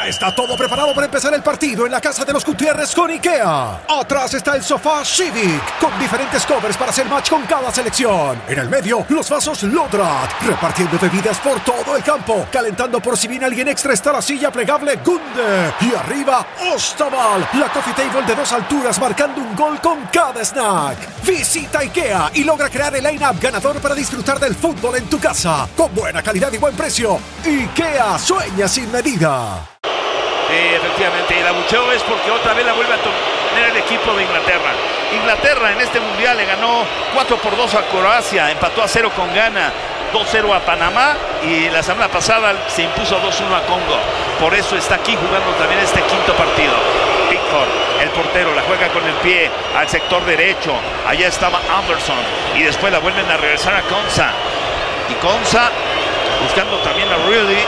Ya está todo preparado para empezar el partido en la casa de los Gutiérrez con IKEA. Atrás está el sofá Civic, con diferentes covers para hacer match con cada selección. En el medio, los vasos Lodrat, repartiendo bebidas por todo el campo. Calentando por si viene alguien extra está la silla plegable Gunde. Y arriba, Ostaval, la coffee table de 2 alturas marcando un gol con cada snack. Visita IKEA y logra crear el line-up ganador para disfrutar del fútbol en tu casa. Con buena calidad y buen precio. IKEA sueña sin medida. Sí, efectivamente, y el abucheo es porque otra vez la vuelve a tener el equipo de Inglaterra. Inglaterra en este mundial le ganó 4-2 a Croacia, empató a 0 con Ghana, 2-0 a Panamá y la semana pasada se impuso 2-1 a Congo. Por eso está aquí jugando también este quinto partido. Pickford, el portero, la juega con el pie al sector derecho. Allá estaba Anderson y después la vuelven a regresar a Konsa. Y Konsa buscando también a Rudy.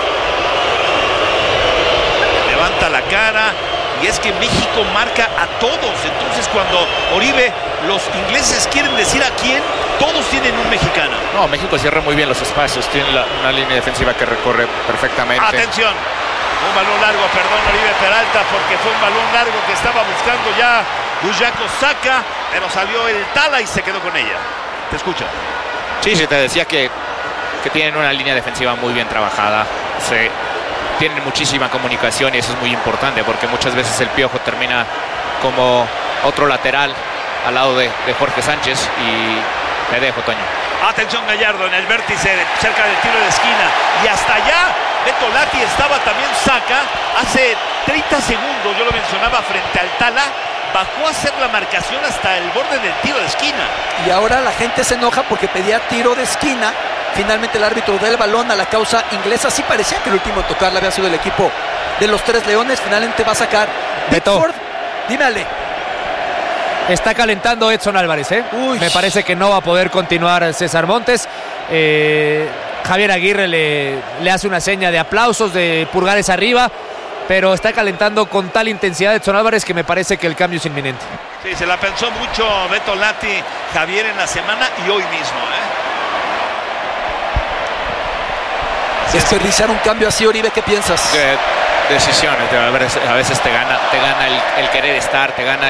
Levanta la cara y es que México marca a todos. Entonces cuando Oribe, los ingleses quieren decir a quién, todos tienen un mexicano. No, México cierra muy bien los espacios, tiene una línea defensiva que recorre perfectamente. Atención, un balón largo, perdón Oribe Peralta, porque fue un balón largo que estaba buscando ya Buyako Saka, pero salió el Tala y se quedó con ella. Te escucho. Sí, te decía que tienen una línea defensiva muy bien trabajada. Tienen muchísima comunicación y eso es muy importante porque muchas veces el Piojo termina como otro lateral al lado de Jorge Sánchez y te dejo, Toño. Atención Gallardo en el vértice cerca del tiro de esquina y hasta allá Beto Lati estaba también Saka hace 30 segundos, yo lo mencionaba, frente al Tala, bajó a hacer la marcación hasta el borde del tiro de esquina. Y ahora la gente se enoja porque pedía tiro de esquina. Finalmente el árbitro da el balón a la causa inglesa. Sí parecía que el último en tocarla había sido el equipo de los Tres Leones. Finalmente va a sacar Pickford. Dime, Ale. Está calentando Edson Álvarez, ¿eh? Me parece que no va a poder continuar César Montes. Javier Aguirre le hace una seña de aplausos, de pulgares arriba, pero está calentando con tal intensidad Edson Álvarez que me parece que el cambio es inminente. Sí, se la pensó mucho Beto Lati, Javier, en la semana y hoy mismo, Desperdiciar un cambio así, Oribe, ¿qué piensas? Decisiones, a veces te gana el querer estar, te gana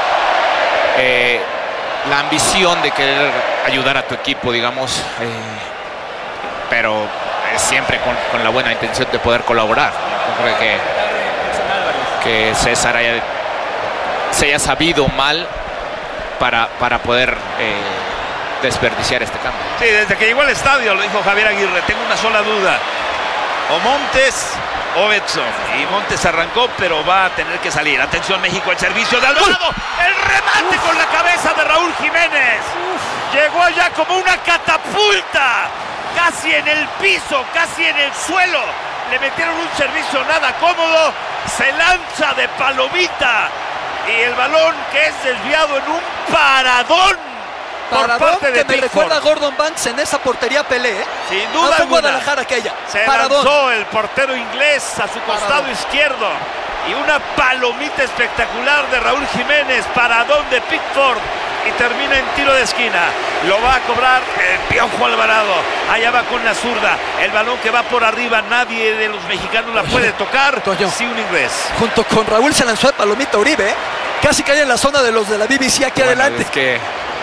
la ambición de querer ayudar a tu equipo, digamos, pero siempre con la buena intención de poder colaborar. Yo creo que César se haya sabido mal para poder desperdiciar este cambio. Sí, desde que llegó al estadio lo dijo Javier Aguirre, tengo una sola duda, o Montes o Edson, y Montes arrancó pero va a tener que salir. Atención México, el servicio de Alvarado, el remate con la cabeza de Raúl Jiménez, llegó allá como una catapulta, casi en el piso, casi en el suelo, le metieron un servicio nada cómodo, se lanza de palomita y el balón que es desviado en un paradón. Paradón que me recuerda a Gordon Banks en esa portería Pelé, ¿eh? Sin duda alguna. Guadalajara aquella. Se lanzó el portero inglés a su costado izquierdo y una palomita espectacular de Raúl Jiménez, paradón de Pickford y termina en tiro de esquina. Lo va a cobrar el Piojo Alvarado. Allá va con la zurda. El balón que va por arriba, nadie de los mexicanos la puede tocar. Sí, un inglés. Junto con Raúl se lanzó de palomita Oribe, ¿eh? Casi cae en la zona de los de la BBC aquí adelante. Es que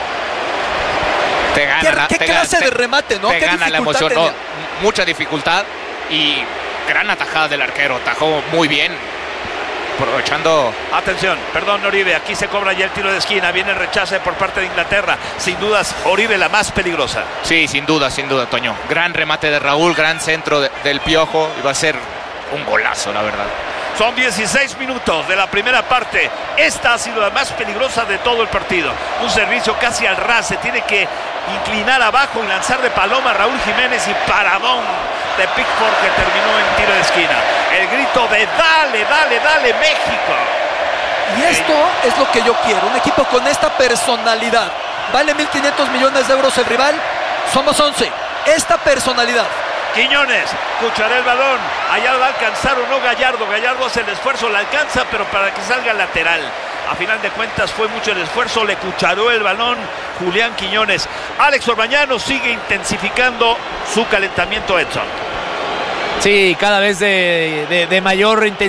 te gana, ¿Qué clase de remate, no? Te gana la emoción, no, mucha dificultad y gran atajada del arquero, atajó muy bien, aprovechando. Atención, perdón Oribe, aquí se cobra ya el tiro de esquina, viene el rechace por parte de Inglaterra, sin dudas Oribe la más peligrosa. Sí, sin duda, Toño, gran remate de Raúl, gran centro del Piojo, y va a ser un golazo, la verdad. Son 16 minutos de la primera parte. Esta ha sido la más peligrosa de todo el partido. Un servicio casi al ras. Se tiene que inclinar abajo y lanzar de paloma a Raúl Jiménez y paradón de Pickford que terminó en tiro de esquina. El grito de dale, dale, dale México. Y esto es lo que yo quiero. Un equipo con esta personalidad. Vale 1.500 millones de euros el rival. Somos 11. Esta personalidad. Quiñones, escuchará el balón, allá va a alcanzar o no Gallardo hace el esfuerzo, la alcanza pero para que salga lateral, a final de cuentas fue mucho el esfuerzo, le cucharó el balón Julián Quiñones. Alex Orbañano sigue intensificando su calentamiento Edson. Sí, cada vez de mayor intensidad.